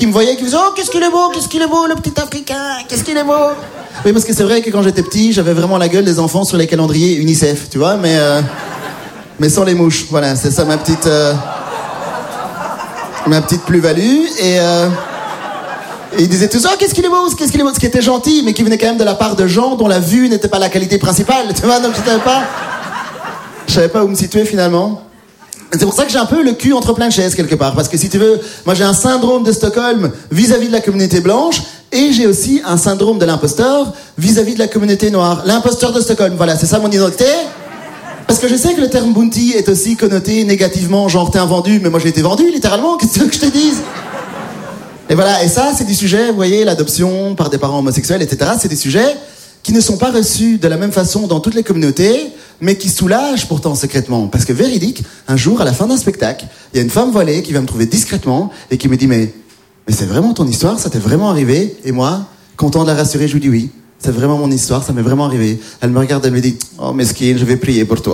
me voyaient et qui me disaient « Oh, qu'est-ce qu'il est beau, le petit Africain, qu'est-ce qu'il est beau !» Oui, parce que c'est vrai que quand j'étais petit, j'avais vraiment la gueule des enfants sur les calendriers UNICEF, tu vois, mais sans les mouches. Voilà, c'est ça ma petite plus-value. Et ils disaient tous « Oh, qu'est-ce qu'il est beau !» Ce qui était gentil, mais qui venait quand même de la part de gens dont la vue n'était pas la qualité principale, tu vois, donc je savais pas où me situer finalement. C'est pour ça que j'ai un peu le cul entre plein de chaises quelque part, parce que si tu veux, moi j'ai un syndrome de Stockholm vis-à-vis de la communauté blanche, et j'ai aussi un syndrome de l'imposteur vis-à-vis de la communauté noire. L'imposteur de Stockholm, voilà, c'est ça mon identité. Parce que je sais que le terme bounty est aussi connoté négativement, genre t'es un vendu, mais moi j'ai été vendu littéralement, qu'est-ce que tu veux que je te dise? Et voilà, et ça c'est des sujets, vous voyez, l'adoption par des parents homosexuels, etc., c'est des sujets qui ne sont pas reçus de la même façon dans toutes les communautés, mais qui soulagent pourtant secrètement. Parce que véridique, un jour, à la fin d'un spectacle, il y a une femme voilée qui va me trouver discrètement et qui me dit « Mais c'est vraiment ton histoire, ça t'est vraiment arrivé ?» Et moi, content de la rassurer, je lui dis « Oui, c'est vraiment mon histoire, ça m'est vraiment arrivé. » Elle me regarde, elle me dit « Oh, mesquine, je vais prier pour toi. »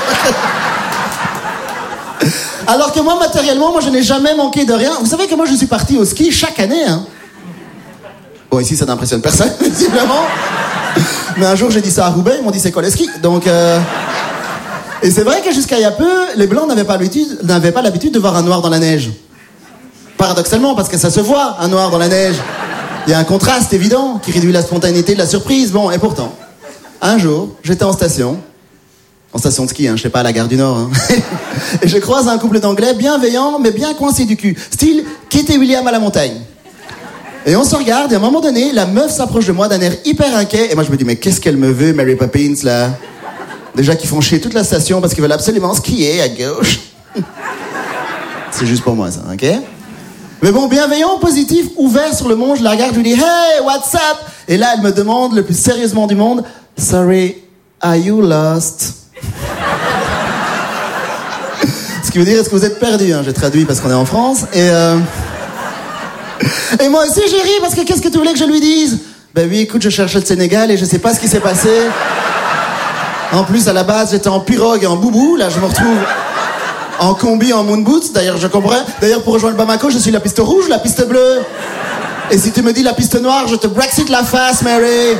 Alors que moi, matériellement, je n'ai jamais manqué de rien. Vous savez que moi, je suis parti au ski chaque année, hein. Bon, ici, ça n'impressionne personne, visiblement. Mais un jour, j'ai dit ça à Roubaix, ils m'ont dit c'est quoi les skis ? Donc, et c'est vrai que jusqu'à il y a peu, les Blancs n'avaient pas l'habitude de voir un noir dans la neige. Paradoxalement, parce que ça se voit, un noir dans la neige. Il y a un contraste évident qui réduit la spontanéité de la surprise. Bon, et pourtant, un jour, j'étais en station de ski, hein, je sais pas, à la gare du Nord. Hein. Et je croise un couple d'Anglais bienveillants, mais bien coincés du cul. Style Kate et William à la montagne. Et on se regarde, et à un moment donné, la meuf s'approche de moi d'un air hyper inquiet. Et moi, je me dis, mais qu'est-ce qu'elle me veut, Mary Poppins, là ? Déjà qu'ils font chier toute la station parce qu'ils veulent absolument skier à gauche. C'est juste pour moi, ça, ok ? Mais bon, bienveillant, positif, ouvert sur le monde, je la regarde, je lui dis, hey, what's up ? Et là, elle me demande, le plus sérieusement du monde, sorry, are you lost ? Ce qui veut dire, est-ce que vous êtes perdu, hein ? J'ai traduit parce qu'on est en France, Et moi aussi j'ai ri parce que qu'est-ce que tu voulais que je lui dise ? Ben oui, écoute, je cherchais le Sénégal et je sais pas ce qui s'est passé. En plus, à la base, j'étais en pirogue et en boubou. Là, je me retrouve en combi, en moon boots. D'ailleurs, je comprends. D'ailleurs, pour rejoindre Bamako, je suis la piste rouge, la piste bleue. Et si tu me dis la piste noire, je te Brexit la face, Mary.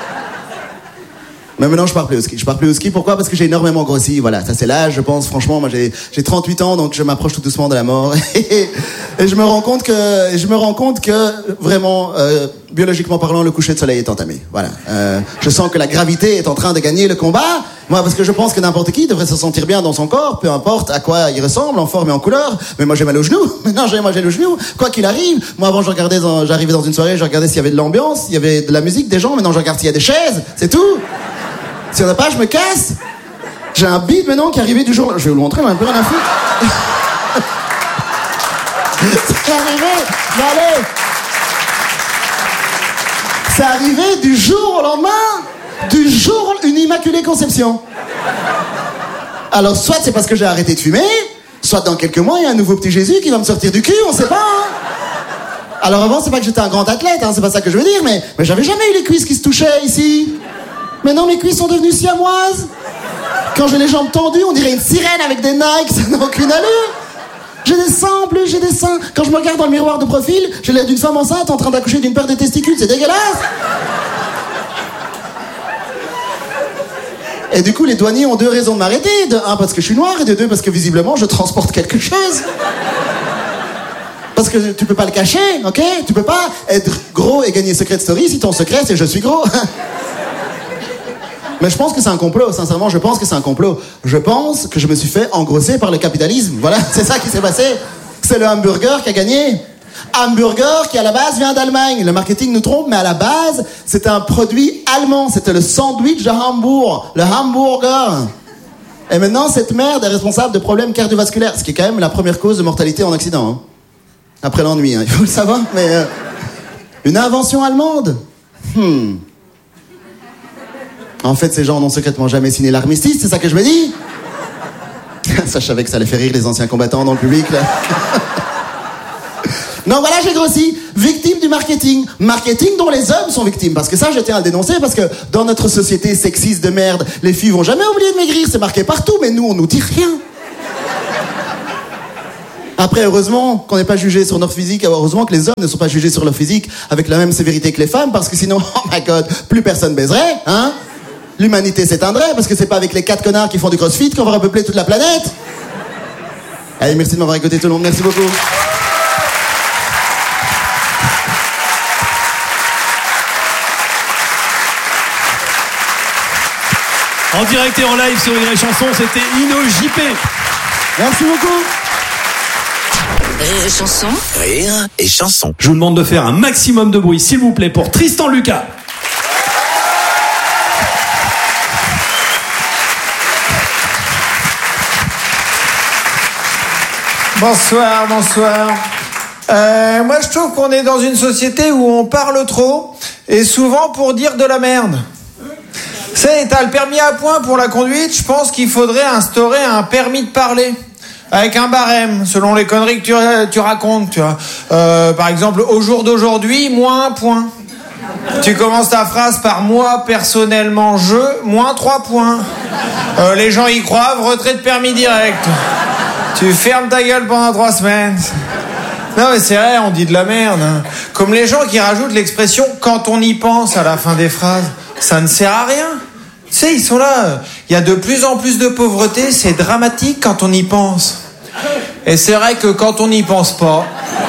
Mais maintenant, je pars plus au ski. Pourquoi ? Parce que j'ai énormément grossi. Voilà, ça c'est l'âge, je pense. Franchement, moi j'ai 38 ans, donc je m'approche tout doucement de la mort. Et je me rends compte que vraiment, biologiquement parlant, le coucher de soleil est entamé. Voilà. Je sens que la gravité est en train de gagner le combat. Moi, parce que je pense que n'importe qui devrait se sentir bien dans son corps, peu importe à quoi il ressemble, en forme et en couleur. Mais moi, j'ai mal au genou. Maintenant, j'ai le genou. Quoi qu'il arrive. Moi, avant, j'arrivais dans une soirée, je regardais s'il y avait de l'ambiance, il y avait de la musique, des gens. Maintenant, je regarde s'il y a des chaises. C'est tout. Si on n'a pas, je me casse. J'ai un beat maintenant qui est arrivé du jour. Je vais vous le montrer, on a un peu rien à foutre. C'est arrivé. Allez. C'est arrivé du jour au lendemain. Du jour, une immaculée conception. Alors, soit c'est parce que j'ai arrêté de fumer, soit dans quelques mois, il y a un nouveau petit Jésus qui va me sortir du cul, on sait pas. Hein. Alors avant, c'est pas que j'étais un grand athlète, hein, c'est pas ça que je veux dire, mais j'avais jamais eu les cuisses qui se touchaient ici. Maintenant, mes cuisses sont devenues siamoises. Quand j'ai les jambes tendues, on dirait une sirène avec des Nike, ça n'a aucune allure. J'ai des seins en plus, j'ai des seins. Quand je me regarde dans le miroir de profil, j'ai l'air d'une femme enceinte en train d'accoucher d'une paire de testicules, c'est dégueulasse. Et du coup, les douaniers ont deux raisons de m'arrêter. De un, parce que je suis noir, et de deux, parce que visiblement, je transporte quelque chose. Parce que tu peux pas le cacher, ok ? Tu peux pas être gros et gagner Secret Story si ton secret, c'est je suis gros. Mais je pense que c'est un complot, sincèrement, je pense que c'est un complot. Je pense que je me suis fait engrosser par le capitalisme. Voilà, c'est ça qui s'est passé. C'est le hamburger qui a gagné. Hamburger qui, à la base, vient d'Allemagne. Le marketing nous trompe, mais à la base, c'était un produit allemand. C'était le sandwich de Hambourg, le hamburger. Et maintenant, cette merde est responsable de problèmes cardiovasculaires, ce qui est quand même la première cause de mortalité en Occident. Hein. Après l'ennui, hein, il faut le savoir, mais... une invention allemande. En fait, ces gens n'ont secrètement jamais signé l'armistice, c'est ça que je me dis. Ça, je savais que ça allait faire rire les anciens combattants dans le public, là. Non, voilà, j'ai grossi. Victime du marketing. Marketing dont les hommes sont victimes. Parce que ça, je tiens à le dénoncer, parce que dans notre société sexiste de merde, les filles vont jamais oublier de maigrir, c'est marqué partout, mais nous, on nous dit rien. Après, heureusement qu'on n'est pas jugé sur notre physique, heureusement que les hommes ne sont pas jugés sur leur physique avec la même sévérité que les femmes, parce que sinon, oh my god, plus personne baiserait, hein? L'humanité s'éteindrait, parce que c'est pas avec les 4 connards qui font du crossfit qu'on va repeupler toute la planète. Allez, merci de m'avoir écouté tout le monde, merci beaucoup. En direct et en live sur Rire et Chanson, c'était Ino JP. Merci beaucoup. Rire et Chanson. Rire et Chanson. Je vous demande de faire un maximum de bruit, s'il vous plaît, pour Tristan Lucas. Bonsoir. Moi, je trouve qu'on est dans une société où on parle trop, et souvent pour dire de la merde. Tu sais, t'as le permis à points pour la conduite, je pense qu'il faudrait instaurer un permis de parler. Avec un barème, selon les conneries que tu racontes, tu vois. Par exemple, au jour d'aujourd'hui, moins 1 point. Tu commences ta phrase par moi, personnellement, moins 3 points. Les gens y croient, retrait de permis direct. Tu fermes ta gueule pendant 3 semaines. Non mais c'est vrai, on dit de la merde. Hein. Comme les gens qui rajoutent l'expression « quand on y pense » à la fin des phrases. Ça ne sert à rien. Tu sais, ils sont là. Il y a de plus en plus de pauvreté, c'est dramatique quand on y pense. Et c'est vrai que quand on n'y pense pas,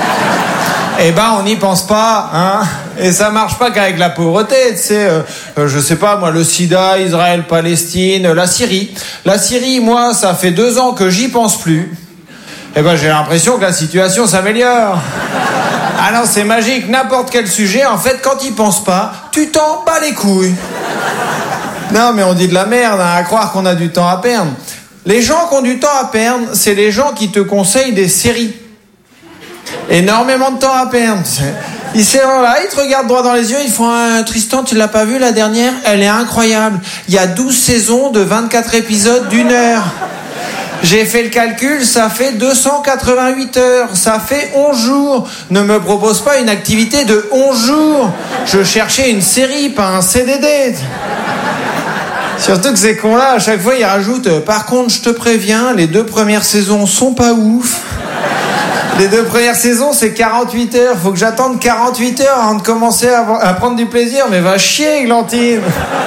on n'y pense pas, hein. Et ça marche pas qu'avec la pauvreté, tu sais. Je sais pas, moi, le sida, Israël, Palestine, la Syrie. La Syrie, moi, ça fait 2 ans que j'y pense plus. J'ai l'impression que la situation s'améliore. Ah non, c'est magique, n'importe quel sujet, en fait, quand y penses pas, tu t'en bats les couilles. Non, mais on dit de la merde, hein, à croire qu'on a du temps à perdre. Les gens qui ont du temps à perdre, c'est les gens qui te conseillent des séries. Énormément de temps à perdre, tu sais. Ils te regardent droit dans les yeux, ils font « Tristan, tu l'as pas vue la dernière ? Elle est incroyable. Il y a 12 saisons de 24 épisodes d'1 heure. J'ai fait le calcul, ça fait 288 heures, ça fait 11 jours. Ne me propose pas une activité de 11 jours. Je cherchais une série, pas un CDD. » Surtout que ces cons-là, à chaque fois, ils rajoutent « Par contre, je te préviens, les 2 premières saisons sont pas ouf. » Les 2 premières saisons, c'est 48 heures. Faut que j'attende 48 heures avant de commencer à prendre du plaisir. Mais va chier, Glantine.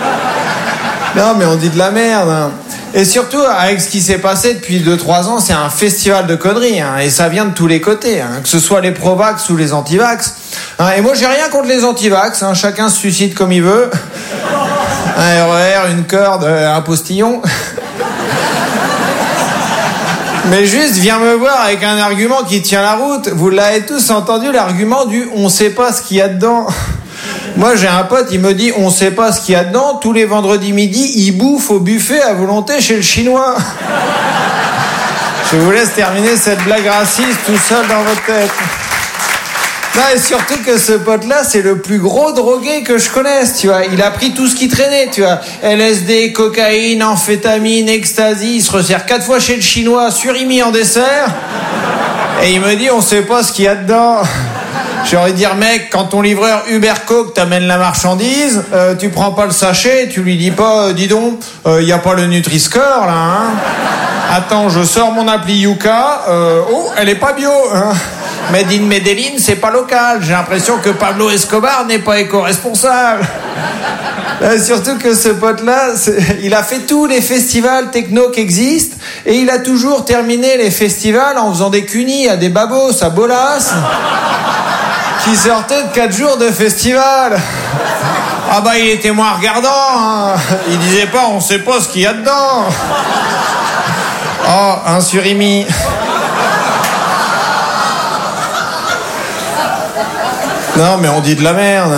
Non, mais on dit de la merde, hein. Et surtout, avec ce qui s'est passé depuis 2-3 ans, c'est un festival de conneries, hein, et ça vient de tous les côtés, hein, que ce soit les pro-vax ou les anti-vax. Hein, et moi, j'ai rien contre les anti-vax, hein, chacun se suicide comme il veut. Un RER, une corde, un postillon. Mais juste, viens me voir avec un argument qui tient la route. Vous l'avez tous entendu, l'argument du « on sait pas ce qu'il y a dedans ». Moi, j'ai un pote, il me dit « on sait pas ce qu'il y a dedans ». Tous les vendredis midi, il bouffe au buffet à volonté chez le Chinois. Je vous laisse terminer cette blague raciste tout seul dans votre tête. Non, et surtout que ce pote-là, c'est le plus gros drogué que je connaisse, tu vois. Il a pris tout ce qui traînait, tu vois. LSD, cocaïne, amphétamine, ecstasy. Il se resserre 4 fois chez le Chinois, surimi en dessert. Et il me dit, on sait pas ce qu'il y a dedans. J'ai envie de dire, mec, quand ton livreur Uber Coke t'amène la marchandise, tu prends pas le sachet, tu lui dis pas, dis donc, y a pas le Nutri-Score, là, hein. Attends, je sors mon appli Yuka, oh, elle est pas bio, hein. Made in Medellin, c'est pas local. J'ai l'impression que Pablo Escobar n'est pas éco-responsable. Surtout que ce pote-là, il a fait tous les festivals techno qui existent, et il a toujours terminé les festivals en faisant des cunis à des babos, à Bolas, qui sortaient de 4 jours de festival. Ah bah il était moins regardant, hein. Il disait pas on sait pas ce qu'il y a dedans. Oh, un surimi. Non mais on dit de la merde.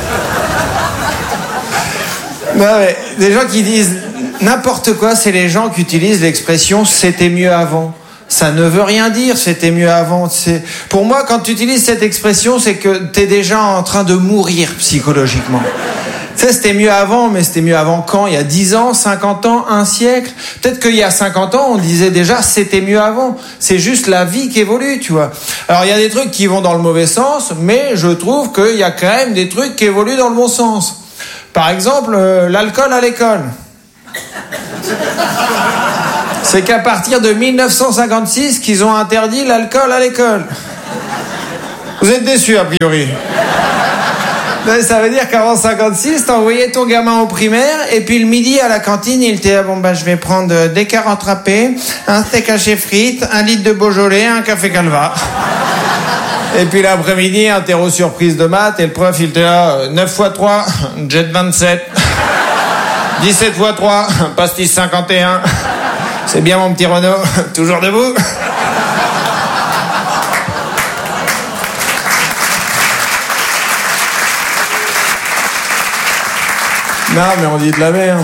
Non mais des gens qui disent n'importe quoi, c'est les gens qui utilisent l'expression c'était mieux avant. Ça ne veut rien dire, c'était mieux avant. Pour moi, quand tu utilises cette expression, c'est que t'es déjà en train de mourir psychologiquement. Tu sais, c'était mieux avant, mais c'était mieux avant quand ? Il y a 10 ans, 50 ans, un siècle ? Peut-être qu'il y a 50 ans, on disait déjà c'était mieux avant. C'est juste la vie qui évolue, tu vois. Alors, il y a des trucs qui vont dans le mauvais sens, mais je trouve qu'il y a quand même des trucs qui évoluent dans le bon sens. Par exemple, l'alcool à l'école. c'est qu'à partir de 1956 qu'ils ont interdit l'alcool à l'école. Vous êtes déçus, a priori. Ça veut dire qu'avant 56, t'envoyais ton gamin au primaire, et puis le midi à la cantine, il était je vais prendre des carottes râpées, un steak haché frites, 1 litre de Beaujolais, un café Calva. Et puis l'après-midi, un terreau surprise de maths, et le prof, il était là, 9 x 3, jet 27. 17 x 3, pastis 51. C'est bien mon petit Renaud, toujours debout. Non, mais on dit de la merde.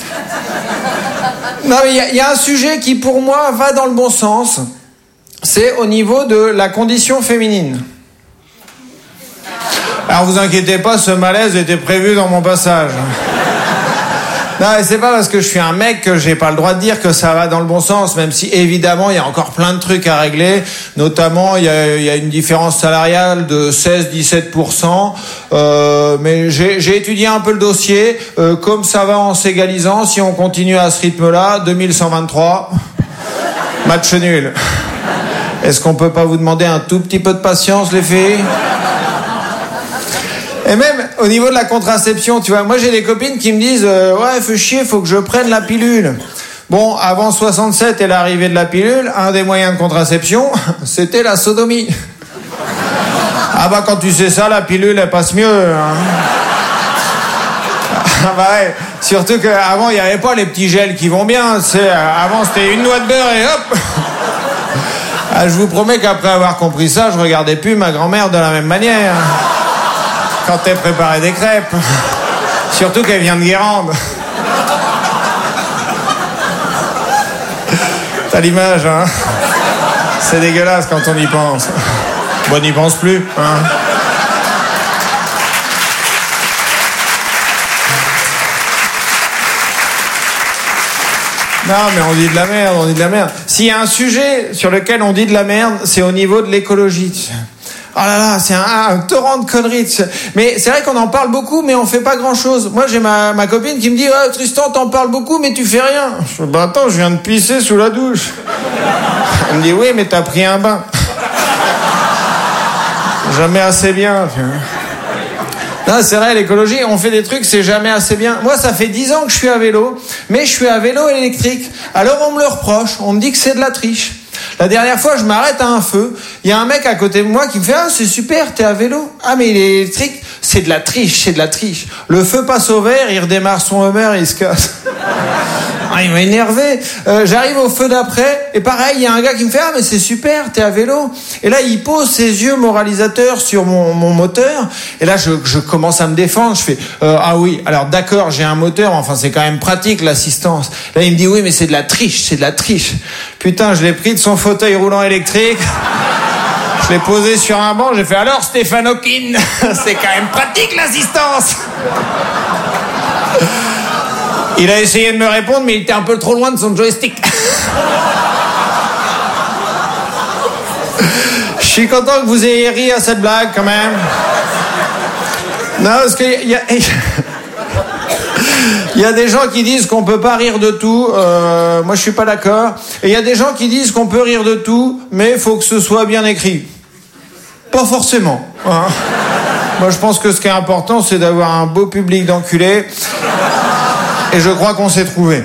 Non, mais il y a un sujet qui, pour moi, va dans le bon sens. C'est au niveau de la condition féminine. Alors, vous inquiétez pas, ce malaise était prévu dans mon passage. Non, et c'est pas parce que je suis un mec que j'ai pas le droit de dire que ça va dans le bon sens, même si évidemment il y a encore plein de trucs à régler. Notamment, il y a une différence salariale de 16-17%. Mais j'ai étudié un peu le dossier. Comme ça va en s'égalisant, si on continue à ce rythme-là, 2123, match nul. Est-ce qu'on peut pas vous demander un tout petit peu de patience, les filles ? Et même au niveau de la contraception, tu vois, moi j'ai des copines qui me disent ouais, fais chier, faut que je prenne la pilule. Bon, avant 67 et l'arrivée de la pilule, un des moyens de contraception, c'était la sodomie. Ah bah quand tu sais ça, la pilule elle passe mieux. Hein. Ah bah ouais, surtout qu'avant il n'y avait pas les petits gels qui vont bien. Avant c'était une noix de beurre et hop. Ah, je vous promets qu'après avoir compris ça, je regardais plus ma grand-mère de la même manière. Quand elle préparait des crêpes. Surtout qu'elle vient de Guérande. T'as l'image, hein? C'est dégueulasse quand on y pense. Bon, on n'y pense plus, hein? Non, mais on dit de la merde, on dit de la merde. S'il y a un sujet sur lequel on dit de la merde, c'est au niveau de l'écologie. Oh là là, c'est un torrent de conneries. Mais c'est vrai qu'on en parle beaucoup, mais on fait pas grand-chose. Moi, j'ai ma copine qui me dit « Tristan, t'en parles beaucoup, mais tu fais rien. » Je dis « attends, je viens de pisser sous la douche. » Elle me dit « Oui, mais t'as pris un bain. » Jamais assez bien, tu vois. Non, c'est vrai, l'écologie, on fait des trucs, c'est jamais assez bien. Moi, ça fait 10 ans que je suis à vélo, mais je suis à vélo électrique. Alors, on me le reproche, on me dit que c'est de la triche. La dernière fois, je m'arrête à un feu. Il y a un mec à côté de moi qui me fait « Ah, c'est super, t'es à vélo. Ah, mais il est électrique. » C'est de la triche, c'est de la triche. Le feu passe au vert, il redémarre son Hummer et il se casse. Ah, il m'a énervé. J'arrive au feu d'après, et pareil, il y a un gars qui me fait « Ah, mais c'est super, t'es à vélo. » Et là, il pose ses yeux moralisateurs sur mon moteur. Et là, je commence à me défendre. Je fais « Ah oui, alors d'accord, j'ai un moteur, enfin, c'est quand même pratique, l'assistance. » Là, il me dit « Oui, mais c'est de la triche, c'est de la triche. » Putain, je l'ai pris de son fauteuil roulant électrique. Je l'ai posé sur un banc, j'ai fait « Alors, Stéphane Hawking, c'est quand même pratique, l'assistance. » Il a essayé de me répondre, mais il était un peu trop loin de son joystick. Je suis content que vous ayez ri à cette blague, quand même. Non, parce qu'il y a... Il y a des gens qui disent qu'on peut pas rire de tout. Moi, je suis pas d'accord. Et il y a des gens qui disent qu'on peut rire de tout, mais il faut que ce soit bien écrit. Pas forcément. Hein. Moi, je pense que ce qui est important, c'est d'avoir un beau public d'enculés. Et je crois qu'on s'est trouvé.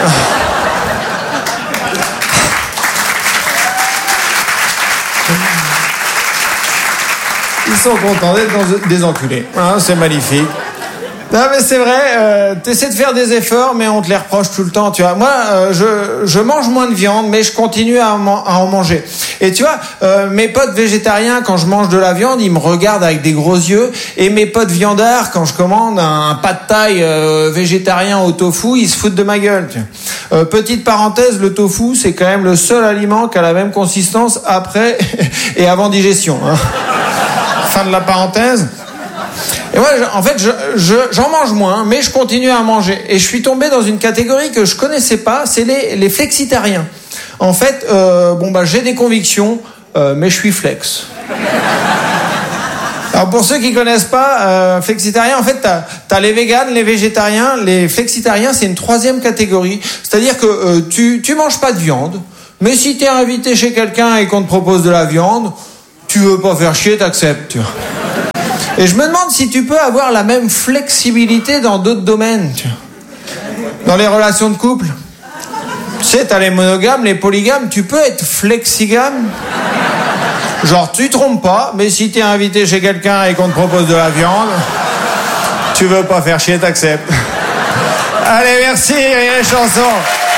Ils sont contents d'être des enculés. Hein, c'est magnifique. Non mais c'est vrai, t'essaies de faire des efforts mais on te les reproche tout le temps, tu vois. Moi, je mange moins de viande mais je continue à en manger. Et tu vois, mes potes végétariens, quand je mange de la viande, ils me regardent avec des gros yeux. Et mes potes viandards, quand je commande un pad thai végétarien au tofu, ils se foutent de ma gueule. Petite parenthèse, le tofu, c'est quand même le seul aliment qui a la même consistance après et avant digestion. Hein. Fin de la parenthèse. Et moi, en fait, j'en mange moins, mais je continue à manger. Et je suis tombé dans une catégorie que je connaissais pas, c'est les flexitariens. En fait, j'ai des convictions, mais je suis flex. Alors pour ceux qui connaissent pas, flexitarien, en fait, t'as les véganes, les végétariens, les flexitariens, c'est une troisième catégorie. C'est-à-dire que tu manges pas de viande, mais si t'es invité chez quelqu'un et qu'on te propose de la viande, tu veux pas faire chier, t'acceptes. Tu vois. Et je me demande si tu peux avoir la même flexibilité dans d'autres domaines. Tu vois. Dans les relations de couple. Tu sais, t'as les monogames, les polygames, tu peux être flexigame. Genre, tu trompes pas, mais si t'es invité chez quelqu'un et qu'on te propose de la viande, tu veux pas faire chier, t'acceptes. Allez, merci, les chansons.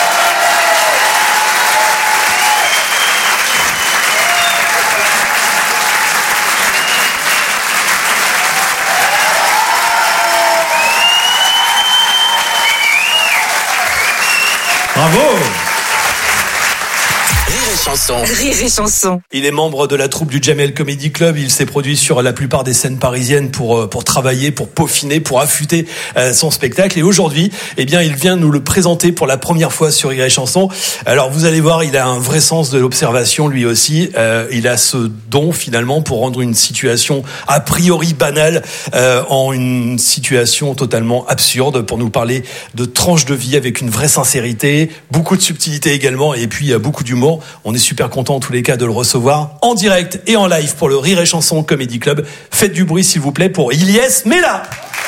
Bravo! Rire et chanson. Il est membre de la troupe du Jamel Comedy Club. Il s'est produit sur la plupart des scènes parisiennes pour travailler, pour peaufiner, pour affûter son spectacle. Et aujourd'hui, eh bien, il vient nous le présenter pour la première fois sur Rire et chanson. Alors, vous allez voir, il a un vrai sens de l'observation, lui aussi. Il a ce don, finalement, pour rendre une situation a priori banale en une situation totalement absurde, pour nous parler de tranches de vie avec une vraie sincérité, beaucoup de subtilité également, et puis beaucoup d'humour. On est super content en tous les cas de le recevoir en direct et en live pour le Rire et Chanson Comedy Club. Faites du bruit s'il vous plaît pour Ilyes Mela.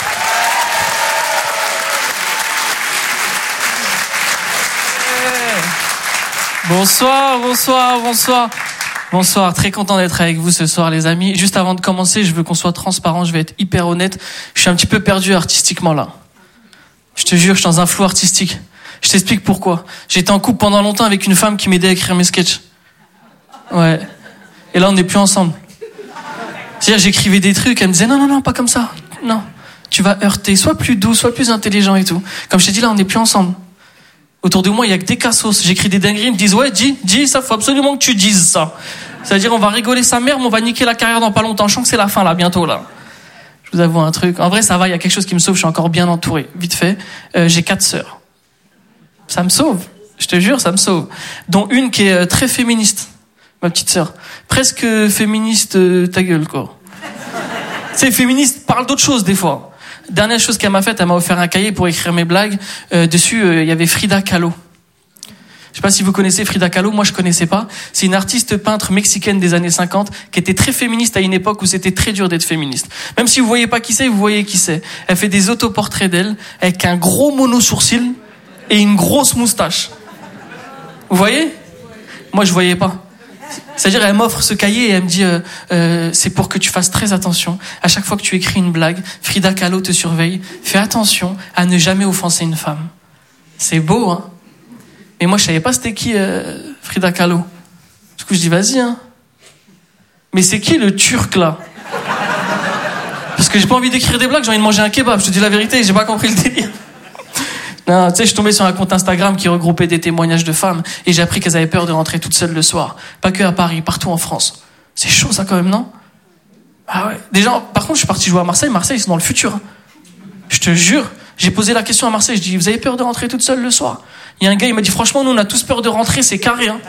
Bonsoir, très content d'être avec vous ce soir les amis. Juste avant de commencer, je veux qu'on soit transparent, je vais être hyper honnête. Je suis un petit peu perdu artistiquement là. Je te jure, je suis dans un flou artistique. Je t'explique pourquoi. J'étais en couple pendant longtemps avec une femme qui m'aidait à écrire mes sketchs. Ouais. Et là, on n'est plus ensemble. C'est-à-dire, j'écrivais des trucs, elle me disait non, pas comme ça. Non. Tu vas heurter. Sois plus doux, sois plus intelligent et tout. Comme je t'ai dit, là, on n'est plus ensemble. Autour de moi, il y a que des cassos. J'écris des dingueries, ils me disent, ouais, dis, ça, faut absolument que tu dises ça. C'est-à-dire, on va rigoler sa mère, mais on va niquer la carrière dans pas longtemps. Je sens que c'est la fin, là, bientôt, là. Je vous avoue un truc. En vrai, ça va, il y a quelque chose qui me sauve, je suis encore bien entouré. Vite fait. J'ai 4 sœurs. Ça me sauve. Je te jure, ça me sauve. Dont une qui est très féministe. Ma petite sœur. Presque féministe, ta gueule, quoi. Tu sais, féministe parle d'autre chose, des fois. Dernière chose qu'elle m'a faite, elle m'a offert un cahier pour écrire mes blagues. Dessus, il y avait Frida Kahlo. Je sais pas si vous connaissez Frida Kahlo, moi je connaissais pas. C'est une artiste peintre mexicaine des années 50 qui était très féministe à une époque où c'était très dur d'être féministe. Même si vous voyez pas qui c'est, vous voyez qui c'est. Elle fait des autoportraits d'elle avec un gros mono-sourcil et une grosse moustache. Vous voyez ? Moi je voyais pas. C'est-à-dire, elle m'offre ce cahier et elle me dit c'est pour que tu fasses très attention. À chaque fois que tu écris une blague, Frida Kahlo te surveille. Fais attention à ne jamais offenser une femme. C'est beau, hein. Mais moi, je savais pas c'était qui Frida Kahlo. Du coup, je dis vas-y, hein. Mais c'est qui le Turc là ? Parce que j'ai pas envie d'écrire des blagues, j'ai envie de manger un kebab. Je te dis la vérité, j'ai pas compris le délire. Non, tu sais, je suis tombé sur un compte Instagram qui regroupait des témoignages de femmes et j'ai appris qu'elles avaient peur de rentrer toutes seules le soir. Pas que à Paris, partout en France. C'est chaud ça quand même, non ? Ah ouais. Déjà, par contre, je suis parti jouer à Marseille. Marseille, c'est dans le futur. Je te jure, j'ai posé la question à Marseille. Je dis, vous avez peur de rentrer toute seule le soir ? Il y a un gars, il m'a dit, franchement, nous, on a tous peur de rentrer, c'est carré. Hein.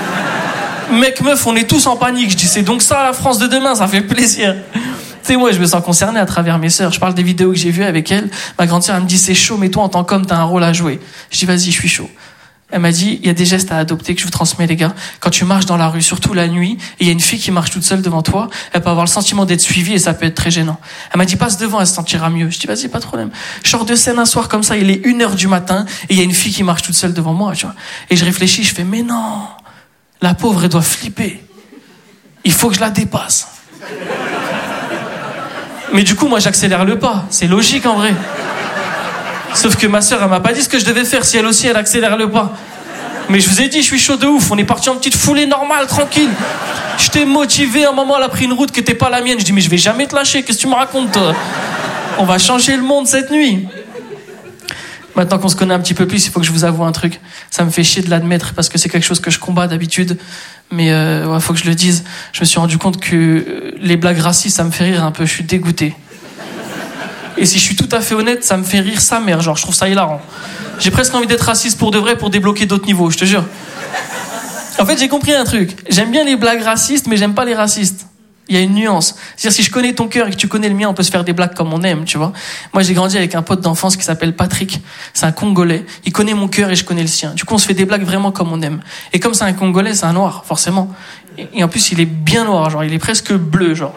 Mec, meuf, on est tous en panique. Je dis, c'est donc ça la France de demain, ça fait plaisir. Tu sais, moi, je me sens concerné à travers mes sœurs. Je parle des vidéos que j'ai vues avec elles. Ma grande sœur, elle me dit, c'est chaud, mais toi, en tant qu'homme, t'as un rôle à jouer. Je dis, vas-y, je suis chaud. Elle m'a dit, il y a des gestes à adopter que je vous transmets, les gars. Quand tu marches dans la rue, surtout la nuit, et il y a une fille qui marche toute seule devant toi, elle peut avoir le sentiment d'être suivie et ça peut être très gênant. Elle m'a dit, passe devant, elle se sentira mieux. Je dis, vas-y, pas de problème. Je sors de scène un soir comme ça, il est 1h du matin, et il y a une fille qui marche toute seule devant moi, tu vois. Et je réfléchis, je fais, mais non, la pauvre, elle doit flipper. Il faut que je la dépasse. Mais du coup, moi, j'accélère le pas. C'est logique, en vrai. Sauf que ma sœur, elle m'a pas dit ce que je devais faire si elle aussi, elle accélère le pas. Mais je vous ai dit, je suis chaud de ouf. On est parti en petite foulée normale, tranquille. Je t'ai motivé. À un moment, elle a pris une route qui était pas la mienne. Je dis, mais je vais jamais te lâcher. Qu'est-ce que tu me racontes, toi ? On va changer le monde cette nuit. Maintenant qu'on se connaît un petit peu plus, il faut que je vous avoue un truc. Ça me fait chier de l'admettre parce que c'est quelque chose que je combats d'habitude. Mais ouais, faut que je le dise. Je me suis rendu compte que les blagues racistes, ça me fait rire un peu. Je suis dégoûté. Et si je suis tout à fait honnête, ça me fait rire sa mère. Genre, je trouve ça hilarant. J'ai presque envie d'être raciste pour de vrai, pour débloquer d'autres niveaux, je te jure. En fait, j'ai compris un truc. J'aime bien les blagues racistes, mais j'aime pas les racistes. Il y a une nuance. C'est-à-dire, si je connais ton cœur et que tu connais le mien, on peut se faire des blagues comme on aime, tu vois. Moi, j'ai grandi avec un pote d'enfance qui s'appelle Patrick. C'est un Congolais. Il connaît mon cœur et je connais le sien. Du coup, on se fait des blagues vraiment comme on aime. Et comme c'est un Congolais, c'est un noir, forcément. Et en plus, il est bien noir, genre, il est presque bleu, genre.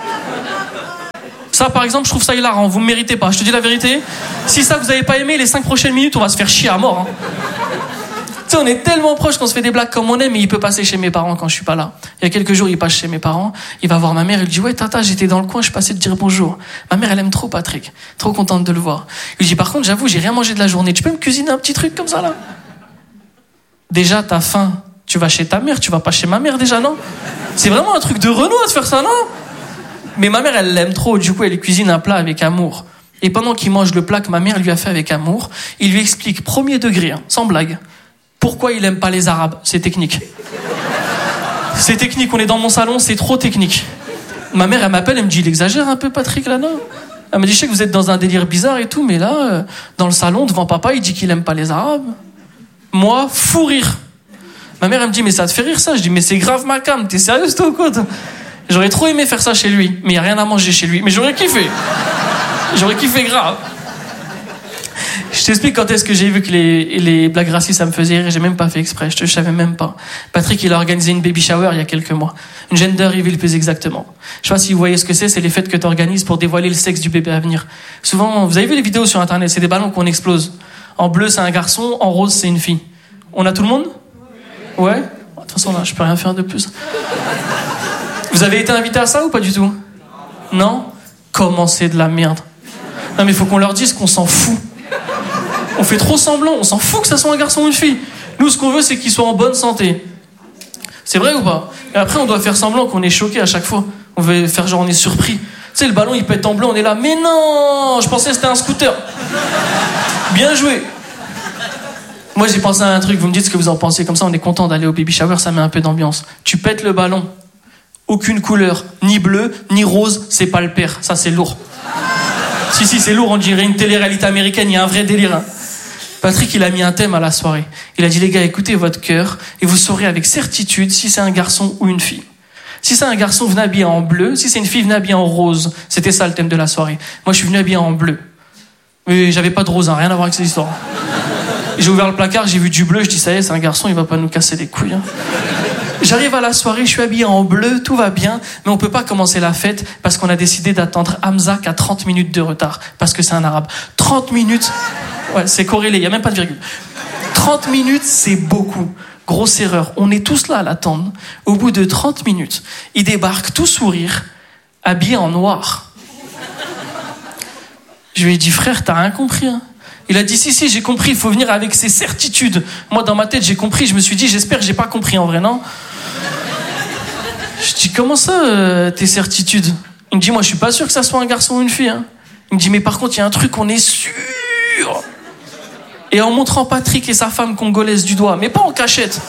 Ça, par exemple, je trouve ça hilarant. Vous me méritez pas. Je te dis la vérité. Si ça, vous avez pas aimé, les 5 prochaines minutes, on va se faire chier à mort, hein. Tu sais, on est tellement proches qu'on se fait des blagues comme on aime, mais il peut passer chez mes parents quand je suis pas là. Il y a quelques jours, il passe chez mes parents, il va voir ma mère, il dit « Ouais, tata, j'étais dans le coin, je passais te dire bonjour. » Ma mère, elle aime trop Patrick, trop contente de le voir. Il lui dit « Par contre, j'avoue, j'ai rien mangé de la journée, tu peux me cuisiner un petit truc comme ça, là ?» Déjà, t'as faim, tu vas chez ta mère, tu vas pas chez ma mère déjà, non? C'est vraiment un truc de Renaud de faire ça, non? Mais ma mère, elle l'aime trop, du coup, elle lui cuisine un plat avec amour. Et pendant qu'il mange le plat que ma mère lui a fait avec amour, il lui explique, premier degré, hein, sans blague, pourquoi il aime pas les Arabes. C'est technique. C'est technique, on est dans mon salon, c'est trop technique. Ma mère, elle m'appelle, elle me dit, il exagère un peu, Patrick, là, non? Elle me dit, je sais que vous êtes dans un délire bizarre et tout, mais là, dans le salon, devant papa, il dit qu'il aime pas les Arabes. Moi, fou rire. Ma mère, elle me dit, mais ça te fait rire, ça? Je dis, mais c'est grave ma cam, t'es sérieuse, toi, ou quoi? J'aurais trop aimé faire ça chez lui, mais il y a rien à manger chez lui. Mais j'aurais kiffé. J'aurais kiffé grave. Je t'explique quand est-ce que j'ai vu que les blagues racistes, ça me faisait rire. J'ai même pas fait exprès, je savais même pas. Patrick, il a organisé une baby shower il y a quelques mois. Une gender reveal plus exactement. Je sais pas si vous voyez ce que c'est les fêtes que tu organises pour dévoiler le sexe du bébé à venir. Souvent, vous avez vu les vidéos sur internet, c'est des ballons qu'on explose. En bleu, c'est un garçon, en rose, c'est une fille. On a tout le monde? Ouais? De toute façon, là, je peux rien faire de plus. Vous avez été invité à ça ou pas du tout? Non? Comment c'est de la merde? Non mais faut qu'on leur dise qu'on s'en fout. On fait trop semblant, on s'en fout que ça soit un garçon ou une fille. Nous, ce qu'on veut, c'est qu'ils soient en bonne santé. C'est vrai ou pas? Et après, on doit faire semblant qu'on est choqué à chaque fois. On veut faire genre on est surpris. Tu sais, le ballon, il pète en bleu, on est là. Mais non, je pensais que c'était un scooter. Bien joué. Moi, j'ai pensé à un truc. Vous me dites ce que vous en pensez. Comme ça, on est content d'aller au baby shower. Ça met un peu d'ambiance. Tu pètes le ballon. Aucune couleur. Ni bleu, ni rose. C'est pas le père. Ça, c'est lourd. Si, c'est lourd. On dirait une télé-réalité américaine. Il y a un vrai délire, hein. Patrick, il a mis un thème à la soirée. Il a dit, les gars, écoutez votre cœur et vous saurez avec certitude si c'est un garçon ou une fille. Si c'est un garçon, venez habillé en bleu. Si c'est une fille, venez habillé en rose. C'était ça le thème de la soirée. Moi, je suis venu habillé en bleu. Mais j'avais pas de rose, hein, rien à voir avec cette histoire. J'ai ouvert le placard, j'ai vu du bleu, je dis, ça y est, c'est un garçon, il va pas nous casser les couilles, hein. J'arrive à la soirée, je suis habillé en bleu, tout va bien, mais on peut pas commencer la fête parce qu'on a décidé d'attendre Hamza qui a 30 minutes de retard, parce que c'est un arabe. 30 minutes, ouais, c'est corrélé, il y a même pas de virgule. 30 minutes, c'est beaucoup. Grosse erreur. On est tous là à l'attendre. Au bout de 30 minutes, il débarque tout sourire, habillé en noir. Je lui ai dit, frère, t'as rien compris, hein? Il a dit, si, j'ai compris, il faut venir avec ses certitudes. Moi, dans ma tête, j'ai compris, je me suis dit, j'espère que j'ai pas compris en vrai, non? Je dis, comment ça, tes certitudes? Il me dit, moi, je suis pas sûr que ça soit un garçon ou une fille, hein. Il me dit, mais par contre, il y a un truc, on est sûr. Et en montrant Patrick et sa femme congolaise du doigt, mais pas en cachette.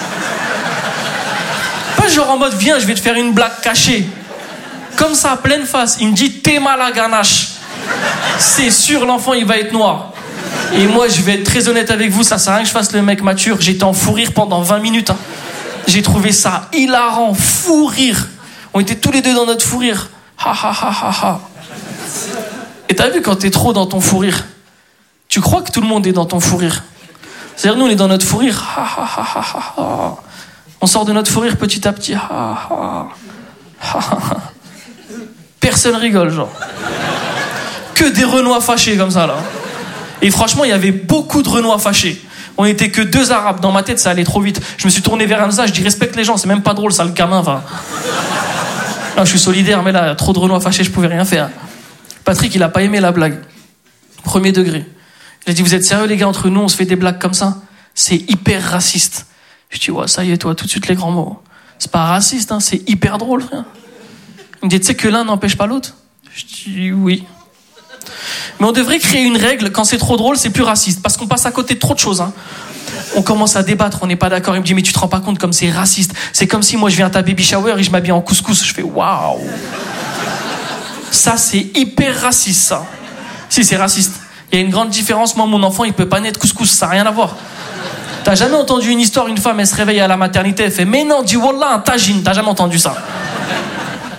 Pas genre en mode, viens, je vais te faire une blague cachée. Comme ça, pleine face. Il me dit, t'es mal à ganache. C'est sûr, l'enfant, il va être noir. Et moi, je vais être très honnête avec vous, ça sert à rien que je fasse le mec mature. J'étais en fou rire pendant 20 minutes. Hein. J'ai trouvé ça hilarant, fou rire. On était tous les deux dans notre fou rire. Ha ha ha ha ha. Et t'as vu quand t'es trop dans ton fou rire, tu crois que tout le monde est dans ton fou rire. C'est-à-dire nous, on est dans notre fou rire. Ha ha ha ha ha. On sort de notre fou rire petit à petit. Ha ha ha ha. Personne rigole, genre. Que des Renois fâchés comme ça, là. Et franchement, il y avait beaucoup de Renois fâchés. On était que 2 Arabes. Dans ma tête, ça allait trop vite. Je me suis tourné vers Hamza, je dis respecte les gens, c'est même pas drôle, ça, le gamin va. Là, je suis solidaire, mais là, trop de Renois fâchés, je pouvais rien faire. Patrick, il a pas aimé la blague. Premier degré. Il a dit, vous êtes sérieux, les gars, entre nous, on se fait des blagues comme ça? C'est hyper raciste. Je dis, ouais, ça y est, toi, tout de suite les grands mots. C'est pas raciste, hein, c'est hyper drôle, frère. Il me dit, tu sais que l'un n'empêche pas l'autre? Je dis, oui. Mais on devrait créer une règle, quand c'est trop drôle, c'est plus raciste. Parce qu'on passe à côté de trop de choses, hein. On commence à débattre, on n'est pas d'accord. Il me dit, mais tu te rends pas compte comme c'est raciste. C'est comme si moi je viens à ta baby shower et je m'habille en couscous. Je fais, waouh. Ça, c'est hyper raciste, ça. Si, c'est raciste. Il y a une grande différence. Moi, mon enfant, il peut pas naître couscous. Ça n'a rien à voir. T'as jamais entendu une histoire, une femme, elle se réveille à la maternité, elle fait, mais non, dis wallah, un tagine. T'as jamais entendu ça.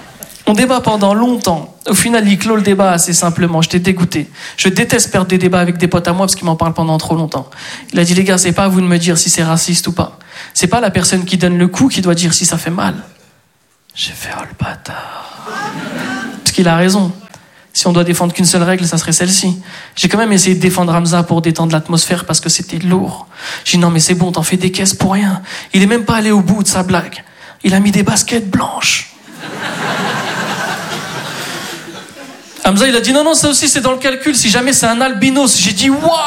On débat pendant longtemps. Au final, il clôt le débat assez simplement. J'étais dégoûté. Je déteste perdre des débats avec des potes à moi parce qu'ils m'en parlent pendant trop longtemps. Il a dit, les gars, c'est pas à vous de me dire si c'est raciste ou pas. C'est pas la personne qui donne le coup qui doit dire si ça fait mal. J'ai fait, oh le bâtard. Parce qu'il a raison. Si on doit défendre qu'une seule règle, ça serait celle-ci. J'ai quand même essayé de défendre Hamza pour détendre l'atmosphère parce que c'était lourd. J'ai dit, non mais c'est bon, t'en fais des caisses pour rien. Il est même pas allé au bout de sa blague. Il a mis des baskets blanches. Hamza, il a dit non, ça aussi c'est dans le calcul, si jamais c'est un albinos. J'ai dit waouh!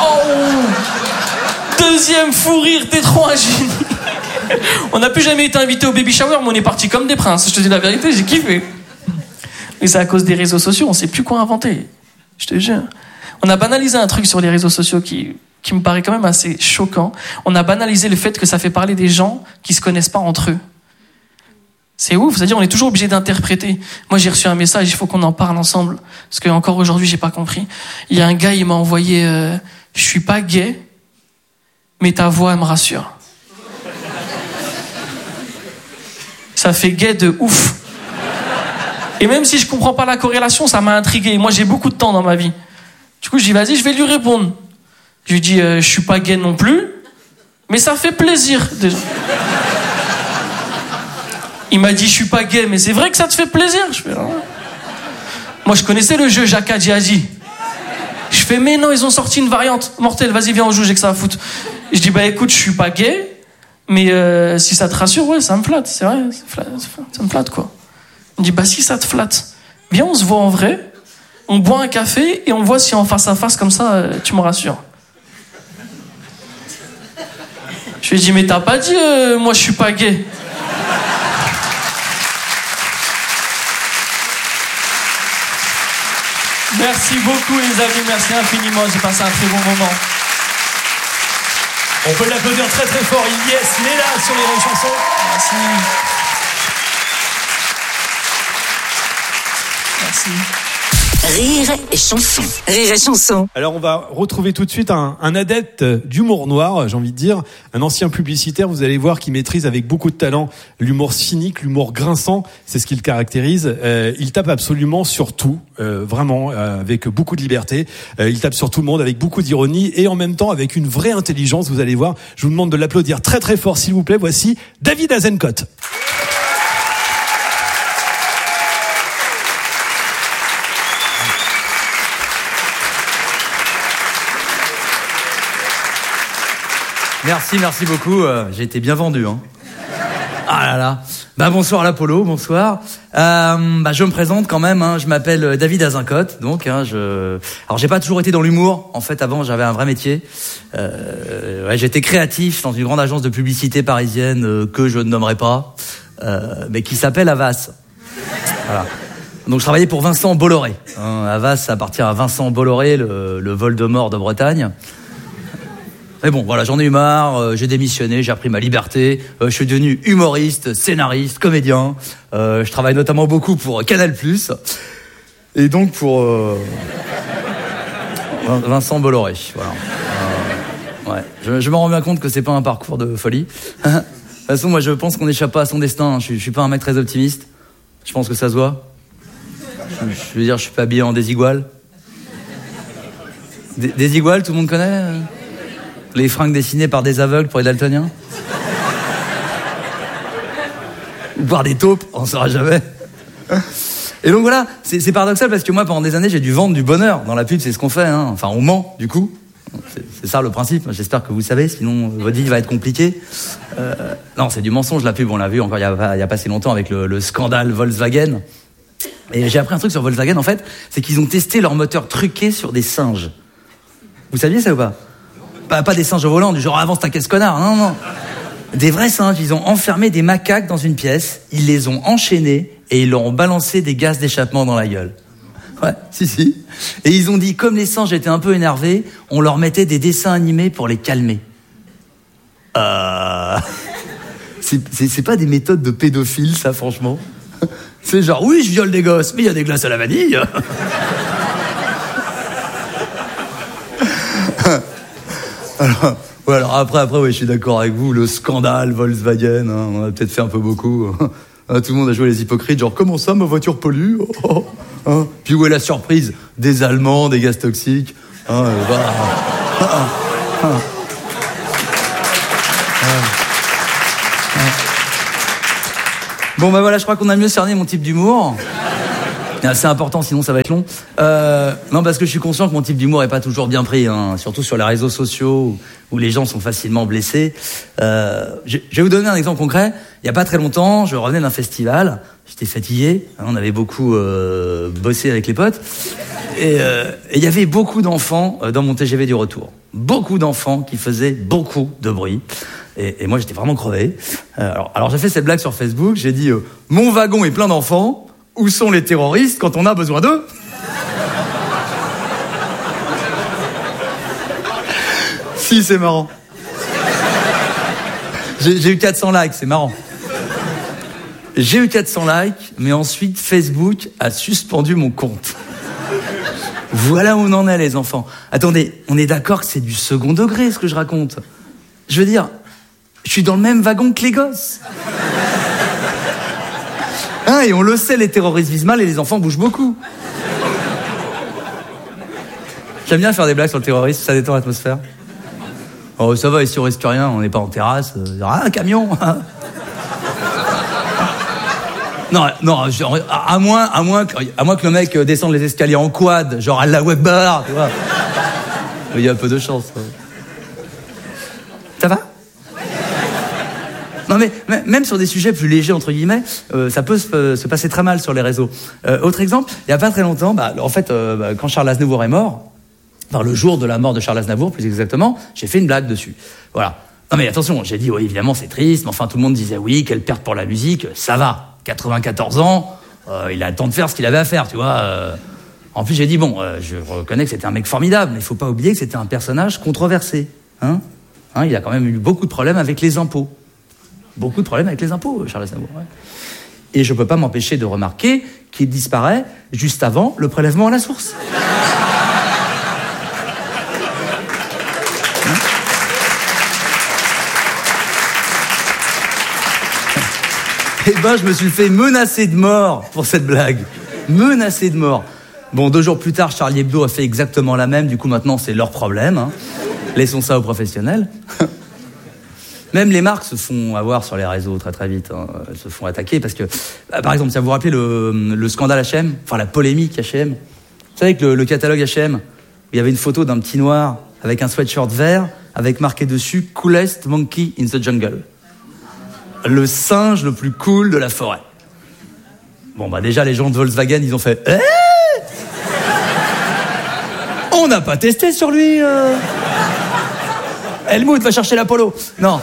Deuxième fou rire, t'es trop un génie. On n'a plus jamais été invité au baby shower, mais on est parti comme des princes. Je te dis la vérité, j'ai kiffé. Mais c'est à cause des réseaux sociaux, on sait plus quoi inventer. Je te jure. On a banalisé un truc sur les réseaux sociaux qui me paraît quand même assez choquant. On a banalisé le fait que ça fait parler des gens qui se connaissent pas entre eux. C'est ouf, c'est-à-dire on est toujours obligé d'interpréter. Moi j'ai reçu un message, il faut qu'on en parle ensemble. Parce que encore aujourd'hui j'ai pas compris. Il y a un gars, il m'a envoyé je suis pas gay, mais ta voix elle me rassure. Ça fait gay de ouf. Et même si je comprends pas la corrélation, ça m'a intrigué. Moi j'ai beaucoup de temps dans ma vie. Du coup je dis vas-y, je vais lui répondre. Je lui dis je suis pas gay non plus, mais ça fait plaisir déjà. Il m'a dit, je suis pas gay, mais c'est vrai que ça te fait plaisir. Je fais, ah. Moi, je connaissais le jeu Jaka Djihadi. Je fais, mais non, ils ont sorti une variante mortelle. Vas-y, viens, on joue, j'ai que ça à foutre. Je dis, bah écoute, je suis pas gay, mais si ça te rassure, ouais, ça me flatte. C'est vrai, ça me flatte, quoi. Il me dit, bah si ça te flatte, viens, on se voit en vrai, on boit un café et on voit si en face à face, comme ça, tu me rassures. Je lui ai dit, mais t'as pas dit, moi, je suis pas gay. Merci beaucoup les amis, merci infiniment, j'ai passé un très bon moment. On peut l'applaudir très très fort, Yes, il est là sur les Rires et Chansons. Merci. Merci. Rire et Chanson. Rire et Chanson. Alors on va retrouver tout de suite un adepte d'humour noir, j'ai envie de dire, un ancien publicitaire, vous allez voir, qui maîtrise avec beaucoup de talent l'humour cynique, l'humour grinçant, c'est ce qui le caractérise. Il tape absolument sur tout, vraiment, avec beaucoup de liberté. Il tape sur tout le monde avec beaucoup d'ironie et en même temps avec une vraie intelligence, vous allez voir. Je vous demande de l'applaudir très très fort s'il vous plaît. Voici David Azencott. Merci beaucoup. J'ai été bien vendu, hein. Ah là là. Bah bonsoir l'Apollo, bonsoir. Je me présente quand même. Hein. Je m'appelle David Azencott. Donc, hein, alors j'ai pas toujours été dans l'humour. En fait, avant, j'avais un vrai métier. J'étais créatif dans une grande agence de publicité parisienne que je ne nommerai pas, mais qui s'appelle Havas. Voilà. Donc je travaillais pour Vincent Bolloré. Hein, Havas, ça appartient à Vincent Bolloré, le Voldemort de Bretagne. Mais bon, voilà, j'en ai eu marre, j'ai démissionné, j'ai repris ma liberté, je suis devenu humoriste, scénariste, comédien, je travaille notamment beaucoup pour Canal+, et donc pour Vincent Bolloré, voilà. Je me rends bien compte que c'est pas un parcours de folie. De toute façon, moi je pense qu'on n'échappe pas à son destin, je suis pas un mec très optimiste, je pense que ça se voit. Je veux dire, je suis pas habillé en désigual. Désigual, tout le monde connaît les fringues dessinées par des aveugles pour les daltoniens. Ou par des taupes, on ne saura jamais. Et donc voilà, c'est paradoxal parce que moi, pendant des années, j'ai dû vendre du bonheur. Dans la pub, c'est ce qu'on fait, hein. Enfin, on ment, du coup. C'est ça le principe. J'espère que vous savez, sinon votre vie va être compliquée. Non, c'est du mensonge, la pub. On l'a vu encore il y a pas si longtemps avec le scandale Volkswagen. Et j'ai appris un truc sur Volkswagen, en fait, c'est qu'ils ont testé leur moteur truqué sur des singes. Vous saviez ça ou pas ? Pas des singes au volant, du genre avance ta caisse connard, non. Des vrais singes, ils ont enfermé des macaques dans une pièce, ils les ont enchaînés et ils leur ont balancé des gaz d'échappement dans la gueule. Ouais, si. Et ils ont dit, comme les singes étaient un peu énervés, on leur mettait des dessins animés pour les calmer. C'est pas des méthodes de pédophiles, ça, franchement. C'est genre, oui, je viole des gosses, mais il y a des glaces à la vanille. Alors après, je suis d'accord avec vous, le scandale Volkswagen, hein, on a peut-être fait un peu beaucoup. Tout le monde a joué les hypocrites, genre comment ça, ma voiture pollue hein. Puis où est la surprise? Des Allemands, des gaz toxiques. Bon bah voilà, je crois qu'on a mieux cerné mon type d'humour. C'est important, sinon ça va être long. Non, parce que je suis conscient que mon type d'humour est pas toujours bien pris, hein, surtout sur les réseaux sociaux où les gens sont facilement blessés. Je vais vous donner un exemple concret. Il y a pas très longtemps, je revenais d'un festival. J'étais fatigué. On avait beaucoup bossé avec les potes. Et il y avait beaucoup d'enfants dans mon TGV du retour. Beaucoup d'enfants qui faisaient beaucoup de bruit. Et moi, j'étais vraiment crevé. Alors j'ai fait cette blague sur Facebook. J'ai dit mon wagon est plein d'enfants. Où sont les terroristes quand on a besoin d'eux? Si, c'est marrant. J'ai eu 400 likes, c'est marrant. J'ai eu 400 likes, mais ensuite Facebook a suspendu mon compte. Voilà où on en est, les enfants. Attendez, on est d'accord que c'est du second degré, ce que je raconte. Je veux dire, je suis dans le même wagon que les gosses. Hein, et on le sait, les terroristes visent mal et les enfants bougent beaucoup. J'aime bien faire des blagues sur le terrorisme, ça détend l'atmosphère. Oh, ça va, ici on risque rien, on n'est pas en terrasse. Un camion. Non, à moins que le mec descende les escaliers en quad, genre Allahu Akbar, tu vois. Il y a un peu de chance. Ça va? Non mais même sur des sujets plus légers entre guillemets, ça peut se passer très mal sur les réseaux. Autre exemple, il y a pas très longtemps, quand Charles Aznavour est mort, enfin le jour de la mort de Charles Aznavour plus exactement, j'ai fait une blague dessus. Voilà. Non mais attention, j'ai dit oui évidemment c'est triste, mais enfin tout le monde disait oui quelle perte pour la musique, ça va. 94 ans, il a le temps de faire ce qu'il avait à faire, tu vois. En plus j'ai dit je reconnais que c'était un mec formidable, mais il faut pas oublier que c'était un personnage controversé, hein. Il a quand même eu beaucoup de problèmes avec les impôts. Beaucoup de problèmes avec les impôts, Charles Aznavour. Ouais. Et je peux pas m'empêcher de remarquer qu'il disparaît juste avant le prélèvement à la source. Eh ben, je me suis fait menacer de mort pour cette blague. Menacé de mort. Bon, 2 jours plus tard, Charlie Hebdo a fait exactement la même. Du coup, maintenant, c'est leur problème. Hein. Laissons ça aux professionnels. Même les marques se font avoir sur les réseaux très très vite. Hein. Elles se font attaquer parce que, par exemple, ça vous rappelez le scandale H&M, enfin la polémique H&M. Vous savez que le catalogue H&M, il y avait une photo d'un petit noir avec un sweatshirt vert avec marqué dessus « Coolest monkey in the jungle ». Le singe le plus cool de la forêt. Bon bah déjà les gens de Volkswagen ils ont fait on n'a pas testé sur lui. Helmut va chercher l'Apollo. Non,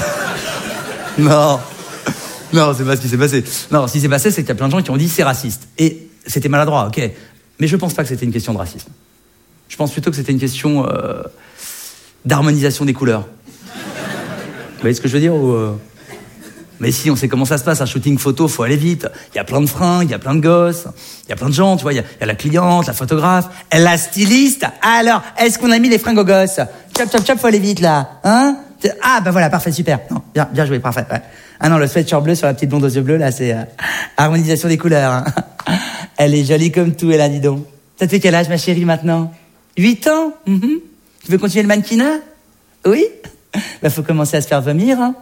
c'est pas ce qui s'est passé. Non, ce qui s'est passé c'est qu'il y a plein de gens qui ont dit c'est raciste et c'était maladroit, ok. Mais je pense pas que c'était une question de racisme. Je pense plutôt que c'était une question d'harmonisation des couleurs. Vous voyez ce que je veux dire ou Mais si, on sait comment ça se passe, un shooting photo, faut aller vite. Il y a plein de fringues, il y a plein de gosses, il y a plein de gens, tu vois, il y a la cliente, la photographe, la styliste. Alors, est-ce qu'on a mis les fringues aux gosses? Chop, faut aller vite, là. Hein? Ah, bah voilà, parfait, super. Non, bien joué, parfait. Ouais. Ah non, le sweatshirt bleu sur la petite blonde aux yeux bleus, là, c'est harmonisation des couleurs. Hein. Elle est jolie comme tout, elle a, dis donc. Ça te fait quel âge, ma chérie, maintenant? 8 ans? Mm-hmm. Tu veux continuer le mannequinat? Oui? Bah, faut commencer à se faire vomir, hein.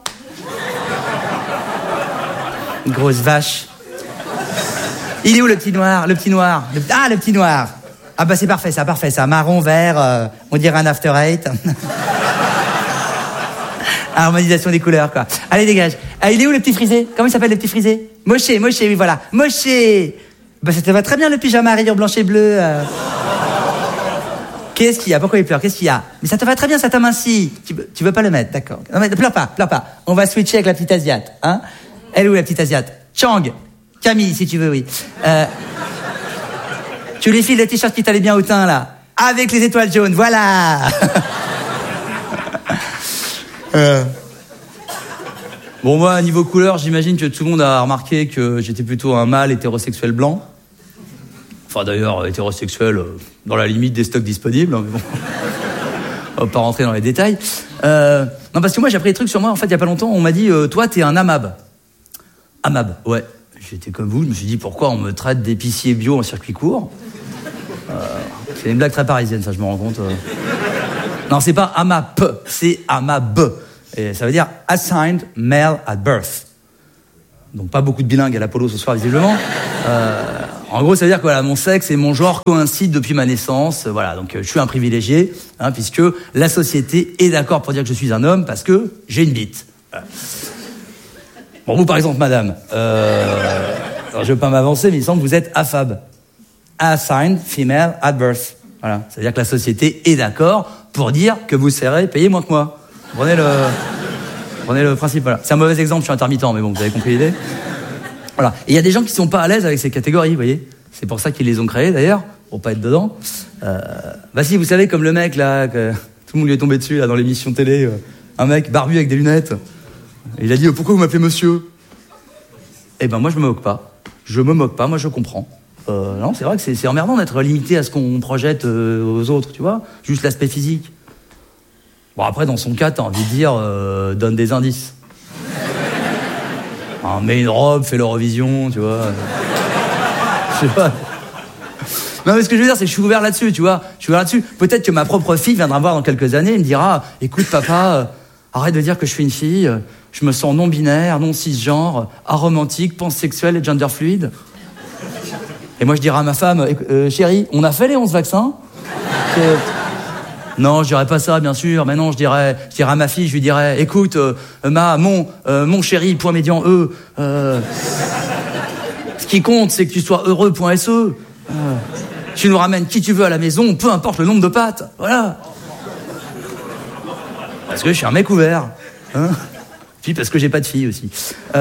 Grosse vache. Il est où le petit noir? Le petit noir. Le petit noir. Ah bah c'est parfait ça. Marron, vert, on dirait un after eight. Harmonisation des couleurs, quoi. Allez, dégage. Ah, il est où le petit frisé? Comment il s'appelle le petit frisé? Moshe, oui, voilà. Moshe. Bah ça te va très bien le pyjama à rayures blanches et bleues. Qu'est-ce qu'il y a? Pourquoi il pleure? Qu'est-ce qu'il y a? Mais ça te va très bien, ça t'amincit. Tu veux pas le mettre, d'accord. Non mais pleure pas. On va switcher avec la petite asiate, hein. Elle est où la petite asiate? Chang. Camille, si tu veux, oui. Tu lui files le t-shirt qui t'allait bien au teint, là. Avec les étoiles jaunes, voilà. Bon, moi, niveau couleur, j'imagine que tout le monde a remarqué que j'étais plutôt un mâle hétérosexuel blanc. Enfin, d'ailleurs, hétérosexuel dans la limite des stocks disponibles. Mais bon. On va pas rentrer dans les détails. Non, parce que moi, j'ai appris des trucs sur moi. En fait, il y a pas longtemps, on m'a dit, toi, t'es un AMAB. AMAB, ouais. j'étais comme vous, je me suis dit pourquoi on me traite d'épicier bio en circuit court. C'est une blague très parisienne, ça, je me rends compte. Non, c'est pas AMAP, c'est AMAB. Et ça veut dire Assigned Male at Birth. Donc pas beaucoup de bilingues à l'Apollo ce soir, visiblement. En gros, ça veut dire que voilà, mon sexe et mon genre coïncident depuis ma naissance. Voilà, donc je suis un privilégié, puisque la société est d'accord pour dire que je suis un homme parce que j'ai une bite. Voilà. Bon, vous par exemple, madame, alors, je ne veux pas m'avancer, mais il semble que vous êtes AFAB. Assigned Female at Birth. Voilà, ça veut dire que la société est d'accord pour dire que vous serez payé moins que moi. Prenez le principe, voilà. C'est un mauvais exemple, je suis intermittent, mais bon, vous avez compris l'idée. Voilà. Et il y a des gens qui sont pas à l'aise avec ces catégories, vous voyez. C'est pour ça qu'ils les ont créées, d'ailleurs, pour pas être dedans. Si, vous savez, comme le mec, là, que tout le monde lui est tombé dessus, là, dans l'émission télé, un mec barbu avec des lunettes. Et il a dit, pourquoi vous m'appelez monsieur? Eh ben, moi, je me moque pas. Je me moque pas, moi, je comprends. Non, c'est vrai que c'est emmerdant d'être limité à ce qu'on projette aux autres, tu vois. Juste l'aspect physique. Bon, après, dans son cas, t'as envie de dire, donne des indices. Mets une robe, fais l'Eurovision, tu vois. Je sais pas. Non, mais ce que je veux dire, c'est que je suis ouvert là-dessus, tu vois. Je suis ouvert là-dessus. Peut-être que ma propre fille viendra me voir dans quelques années et me dira, écoute, papa, arrête de dire que je suis une fille. Je me sens non-binaire, non-cisgenre, aromantique, pansexuel et gender-fluide. Et moi, je dirais à ma femme, chérie, on a fait les 11 vaccins? Non, je dirais pas ça, bien sûr. Mais non, je dirais à ma fille, je lui dirais, écoute, mon chéri, point médian ce qui compte, c'est que tu sois heureux.se. Tu nous ramènes qui tu veux à la maison, peu importe le nombre de pattes. Voilà. Parce que je suis un mec ouvert. Puis parce que j'ai pas de fille aussi.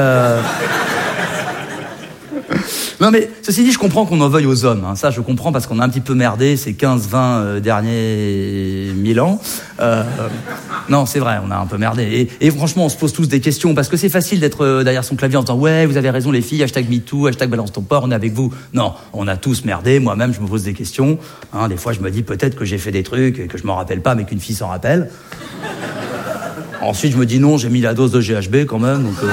Non mais, ceci dit, je comprends qu'on en veuille aux hommes. Ça, je comprends parce qu'on a un petit peu merdé ces 15-20 derniers 1000 ans. Non, c'est vrai, on a un peu merdé. Et franchement, on se pose tous des questions parce que c'est facile d'être derrière son clavier en disant « Ouais, vous avez raison les filles, #MeToo, #balance ton porc, on est avec vous. » Non, on a tous merdé. Moi-même, je me pose des questions. Des fois, je me dis peut-être que j'ai fait des trucs et que je m'en rappelle pas, mais qu'une fille s'en rappelle. Ensuite, je me dis non, j'ai mis la dose de GHB quand même, donc...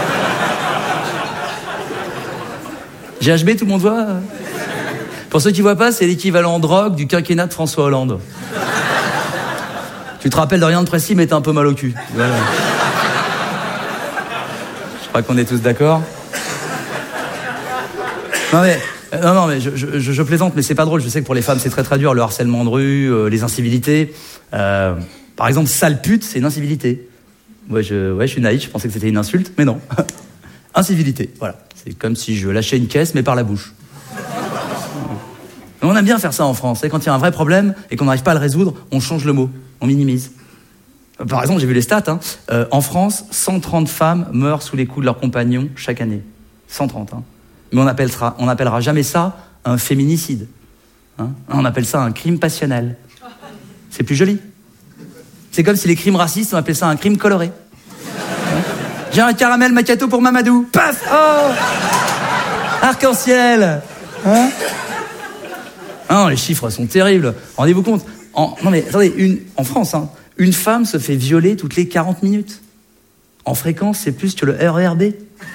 GHB, tout le monde voit? Pour ceux qui voient pas, c'est l'équivalent en drogue du quinquennat de François Hollande. Tu te rappelles de rien de précis, mais t'as un peu mal au cul. Voilà. Je crois qu'on est tous d'accord. Non mais je plaisante, mais c'est pas drôle. Je sais que pour les femmes, c'est très très dur, le harcèlement de rue, les incivilités. Par exemple, sale pute, c'est une incivilité. Je suis naïf, je pensais que c'était une insulte, mais non. Incivilité, voilà. C'est comme si je lâchais une caisse, mais par la bouche. On aime bien faire ça en France. Quand il y a un vrai problème et qu'on n'arrive pas à le résoudre, on change le mot, on minimise. Par exemple, j'ai vu les stats. En France, 130 femmes meurent sous les coups de leurs compagnons chaque année. 130. Mais on n'appellera jamais ça un féminicide. On appelle ça un crime passionnel. C'est plus joli. C'est comme si les crimes racistes, on appelait ça un crime coloré. J'ai un caramel macchiato pour Mamadou. Paf! Oh! Arc-en-ciel! Non, les chiffres sont terribles. Rendez-vous compte? Non mais attendez, en France, une femme se fait violer toutes les 40 minutes. En fréquence, c'est plus que le RERB.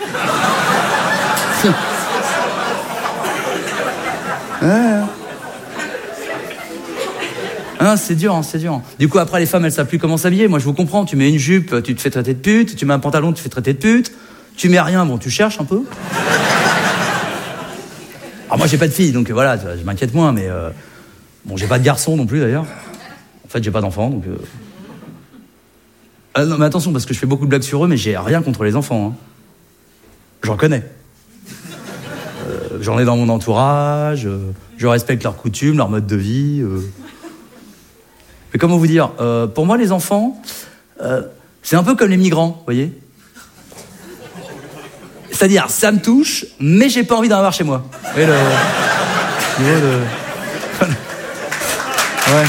C'est dur, c'est dur. Du coup, après, les femmes, elles savent plus comment s'habiller. Moi, je vous comprends. Tu mets une jupe, tu te fais traiter de pute. Tu mets un pantalon, tu te fais traiter de pute. Tu mets rien, bon, tu cherches un peu. Alors, moi, j'ai pas de fille, donc voilà, je m'inquiète moins, mais bon, j'ai pas de garçon non plus, d'ailleurs. En fait, j'ai pas d'enfant, donc... non, mais attention, parce que je fais beaucoup de blagues sur eux, mais j'ai rien contre les enfants. J'en connais. J'en ai dans mon entourage, je respecte leurs coutumes, leur mode de vie... Mais comment vous dire, pour moi, les enfants, c'est un peu comme les migrants, vous voyez. C'est-à-dire, ça me touche, mais j'ai pas envie d'en avoir chez moi. Vous voyez le niveau de... Ouais.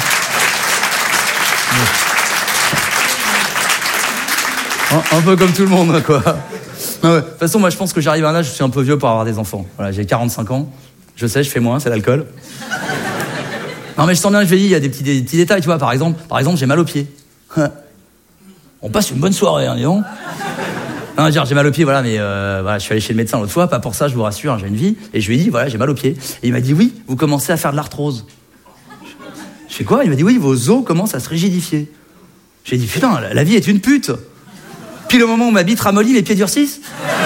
Un peu comme tout le monde, quoi. Non, ouais. De toute façon, moi, je pense que j'arrive à un âge où je suis un peu vieux pour avoir des enfants. Voilà, j'ai 45 ans. Je sais, je fais moins, c'est l'alcool. Non, mais je sens bien que je vieillis, il y a des petits détails, tu vois. Par exemple, j'ai mal aux pieds. On passe une bonne soirée, dis donc. Non, genre, j'ai mal au pied, voilà, mais voilà, je suis allé chez le médecin l'autre fois, pas pour ça, je vous rassure, hein, j'ai une vie. Et je lui ai dit, voilà, j'ai mal au pied. Et il m'a dit, oui, vous commencez à faire de l'arthrose. Je fais quoi? Il m'a dit, oui, vos os commencent à se rigidifier. J'ai dit, putain, la vie est une pute. Puis le moment où ma bite ramollit, mes pieds durcissent.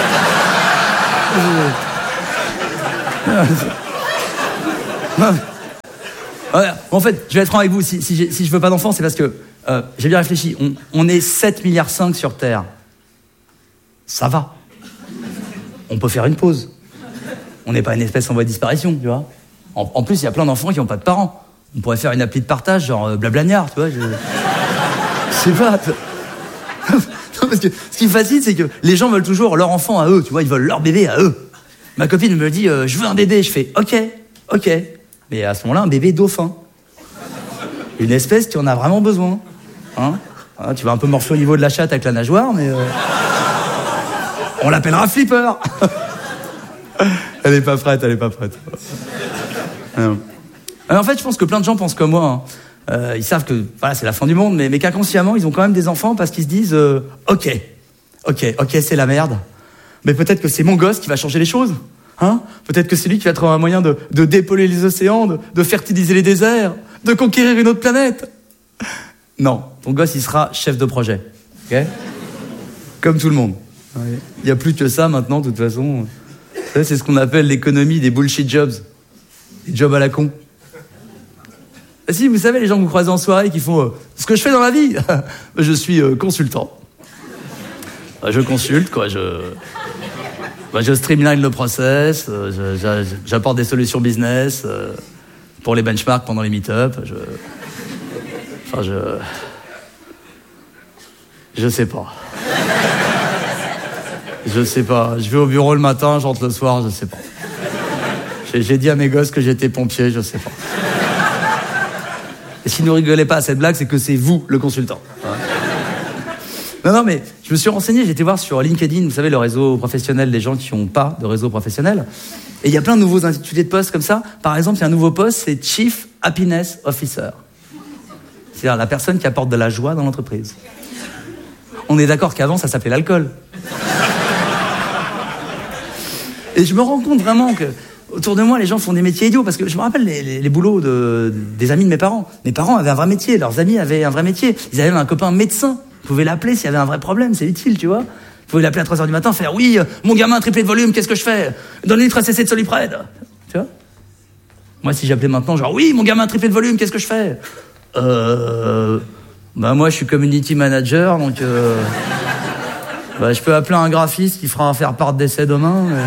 Ouais, en fait, je vais être franc avec vous, si je veux pas d'enfant, c'est parce que j'ai bien réfléchi, on est 7,5 milliards sur Terre. Ça va. On peut faire une pause. On n'est pas une espèce en voie de disparition, tu vois. En plus, il y a plein d'enfants qui n'ont pas de parents. On pourrait faire une appli de partage, genre Blablagnard, tu vois. Je sais pas. Non, parce que ce qui me fascine, c'est que les gens veulent toujours leur enfant à eux, tu vois. Ils veulent leur bébé à eux. Ma copine me dit, je veux un bébé. Je fais, ok. Mais à ce moment-là, un bébé dauphin. Une espèce qui en a vraiment besoin. Hein, tu vas un peu morfler au niveau de la chatte avec la nageoire, mais... on l'appellera Flipper. Elle est pas prête. Alors, en fait, je pense que plein de gens pensent comme moi. Hein. Ils savent que voilà, c'est la fin du monde, mais qu'inconsciemment, ils ont quand même des enfants parce qu'ils se disent ok, c'est la merde. Mais peut-être que c'est mon gosse qui va changer les choses. Hein, peut-être que c'est lui qui va trouver un moyen de dépolluer les océans, de fertiliser les déserts, de conquérir une autre planète. Non, ton gosse, il sera chef de projet. Ok ? Comme tout le monde. Il n'y a plus que ça maintenant, de toute façon. C'est ce qu'on appelle l'économie des bullshit jobs. Des jobs à la con. Et si, vous savez, les gens que vous croisez en soirée qui font ce que je fais dans la vie. Je suis consultant. Je consulte, quoi. Je streamline le process. J'apporte des solutions business pour les benchmarks pendant les meet-up. Je sais pas. Je vais au bureau le matin, je rentre le soir, je sais pas. J'ai dit à mes gosses que j'étais pompier, je sais pas. Et si ne rigolez pas à cette blague, c'est que c'est vous, le consultant. Non, mais je me suis renseigné, j'ai été voir sur LinkedIn, vous savez, le réseau professionnel des gens qui n'ont pas de réseau professionnel. Et il y a plein de nouveaux intitulés de postes comme ça. Par exemple, il y a un nouveau poste, c'est Chief Happiness Officer. C'est-à-dire la personne qui apporte de la joie dans l'entreprise. On est d'accord qu'avant, ça s'appelait l'alcool. Et je me rends compte vraiment que autour de moi, les gens font des métiers idiots. Parce que je me rappelle les boulots des amis de mes parents. Mes parents avaient un vrai métier, leurs amis avaient un vrai métier. Ils avaient un copain médecin. Vous pouvez l'appeler s'il y avait un vrai problème, c'est utile, tu vois. Vous pouvez l'appeler à 3h du matin, faire « Oui, mon gamin a triplé de volume, qu'est-ce que je fais ? Donne-lui 3 cc de Soluprède. » Tu vois. Moi, si j'appelais maintenant, genre « Oui, mon gamin a triplé de volume, qu'est-ce que je fais ? » Moi, je suis community manager, donc... je peux appeler un graphiste qui fera un faire-part d'essai demain. Mais...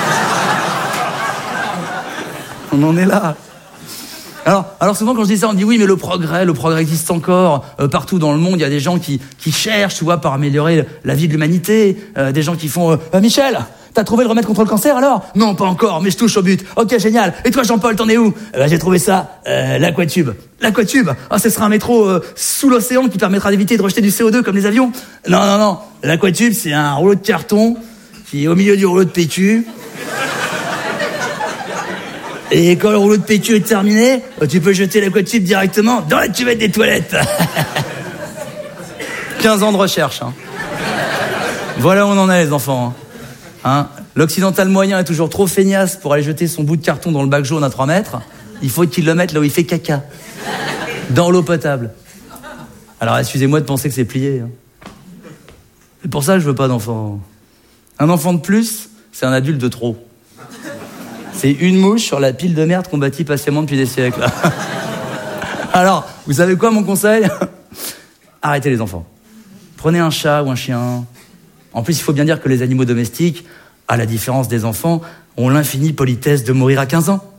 on en est là. Alors souvent quand je dis ça, on me dit oui, mais le progrès existe encore. Partout dans le monde, il y a des gens qui cherchent, tu vois, pour améliorer la vie de l'humanité. Des gens qui font Michel, t'as trouvé le remède contre le cancer alors ? Non, pas encore, mais je touche au but. Ok, génial. Et toi, Jean-Paul, t'en es où ? J'ai trouvé ça, l'aquatube. L'aquatube, ce sera un métro sous l'océan qui permettra d'éviter de rejeter du CO2 comme les avions. Non. L'aquatube, c'est un rouleau de carton qui est au milieu du rouleau de PQ. Et quand le rouleau de PQ est terminé, tu peux jeter l'aquatube directement dans la cuvette des toilettes. 15 ans de recherche. Hein. Voilà où on en est, les enfants. Hein. L'occidental moyen est toujours trop feignasse pour aller jeter son bout de carton dans le bac jaune à 3 mètres. Il faut qu'il le mette là où il fait caca. Dans l'eau potable. Alors, excusez-moi de penser que c'est plié. Hein. C'est pour ça que je veux pas d'enfant. Un enfant de plus, c'est un adulte de trop. C'est une mouche sur la pile de merde qu'on bâtit patiemment depuis des siècles. Alors, vous savez quoi, mon conseil ? Arrêtez les enfants. Prenez un chat ou un chien. En plus, il faut bien dire que les animaux domestiques, à la différence des enfants, ont l'infinie politesse de mourir à 15 ans.